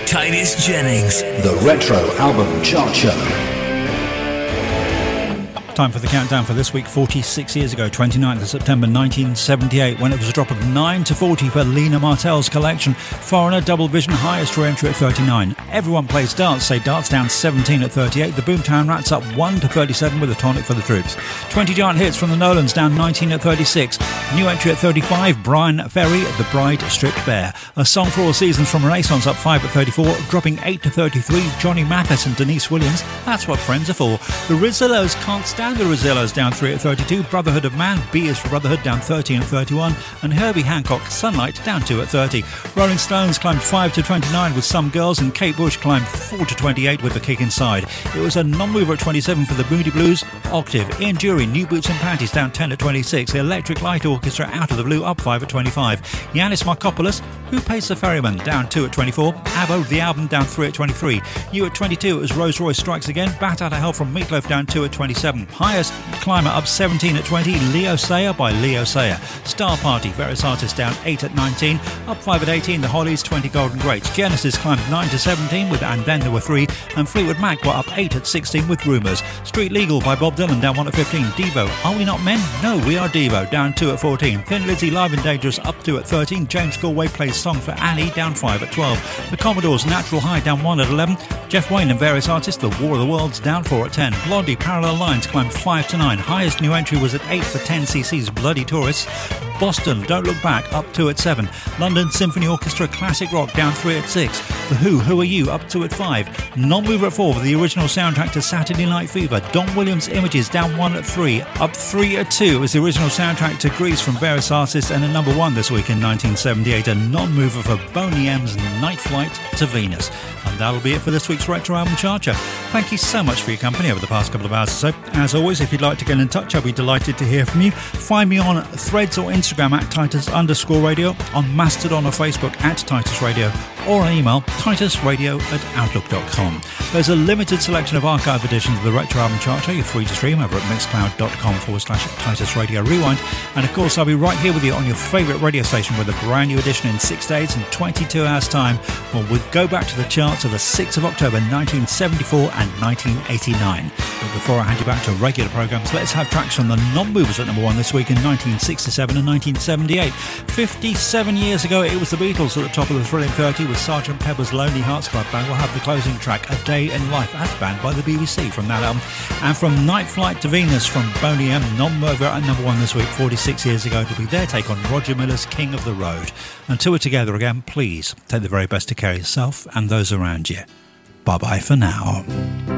Titus Jennings. The Retro Album Chart Show. Time for the countdown for this week. 46 years ago, 29th of September 1978, when it was a drop of 9 to 40 for Lena Martell's collection. Foreigner, Double Vision, highest re-entry at 39. Everyone Plays Darts, say Darts down 17 at 38. The Boomtown Rats up 1 to 37 with a tonic for the troops. 20 giant hits from the Nolans, down 19 at 36. New entry at 35, Brian Ferry, The Bride Stripped Bare. A Song for All Seasons from Renaissance up 5 at 34. Dropping 8 to 33, Johnny Mathis and Denise Williams, That's What Friends Are For. The Rizillos, Can't Stand the Rizillos, down 3 at 32. Brotherhood of Man, B is for Brotherhood, down 13 at 31. And Herbie Hancock, Sunlight, down 2 at 30. Rolling Stones climbed 5 to 29 with Some Girls, and Kate Bush climbed 4 to 28 with The Kick Inside. It was a non-mover at 27 for the Moody Blues. Octave, Ian Dury, New Boots and Panties, down 10 at 26. The Electric Light Orchestra, Out of the Blue, up 5 at 25. Yanis Markopoulos, Who Pays the Ferryman, down 2 at 24. ABBA, The Album, down 3 at 23. New at 22 it was Rolls Royce Strikes Again. Bat Out of Hell from Meatloaf, down 2 at 27. Highest climber up 17 at 20. Leo Sayer by Leo Sayer. Star Party, various artists, down 8 at 19. Up 5 at 18, The Hollies, 20 Golden Greats. Genesis climbed 9 to 17 with And Then There Were 3. And Fleetwood Mac were up 8 at 16 with Rumours. Street Legal by Bob Dylan, down 1 at 15. Devo, Are We Not Men? No, We Are Devo, down 2 at 14. Thin Lizzy, Live and Dangerous, up 2 at 13. James Galway plays Song for Annie, down 5 at 12. The Commodores, Natural High, down 1 at 11. Jeff Wayne and various artists, The War of the Worlds, down 4 at 10. Blondie, Parallel Lines, climbed 5 to 9. Highest new entry was at 8 for 10cc's Bloody Tourists. Boston, Don't Look Back, up 2 at 7. London Symphony Orchestra, Classic Rock, down 3 at 6. The Who Are You, up 2 at 5. Non-mover at 4 for the original soundtrack to Saturday Night Fever. Don Williams, Images, down 1 at 3. Up 3 at 2 is the original soundtrack to Grease from various artists, and a number 1 this week in 1978, a non-mover for Boney M's Night Flight to Venus. And that'll be it for this week's Retro Album Chart Show. Thank you so much for your company over the past couple of hours or so. As always, if you'd like to get in touch, I'll be delighted to hear from you. Find me on Threads or Instagram at Titus_radio, on Mastodon or Facebook at Titus Radio, or on email titusradio@outlook.com. There's a limited selection of archive editions of the Retro Album Chart Show. You're free to stream over at mixcloud.com/Titus Radio Rewind. And of course, I'll be right here with you on your favourite radio station with a brand new edition in 6 days and 22 hours time, when we'll go back to the charts of the 6th of October 1974 and 1989. But before I hand you back to regular programmes, let's have tracks from the non-movers at number 1 this week in 1967 and 1978. 57 years ago, it was the Beatles at the top of the Thrilling 30 with Sgt. Pepper's Lonely Hearts Club Band. We'll have the closing track, A Day in Life, as banned by the BBC from that album. And from Night Flight to Venus from Boney M, non-mover at number 1 this week, 46 years ago. It'll be their take on Roger Miller's King of the Road. Until we're together again, please take the very best to care of yourself and those around you. Bye-bye for now.